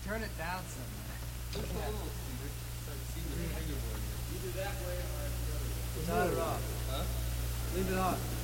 turn it down some. Either that way or the other way. Turn it off. Huh? Leave it on.